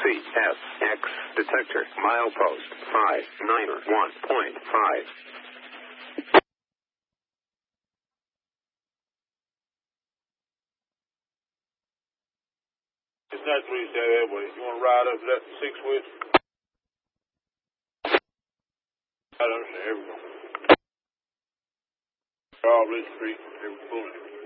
CSX detector milepost 591.5. It's not 3 that way. You want to ride up to that 6 with? I don't know. Here we go. All this street. Here we go.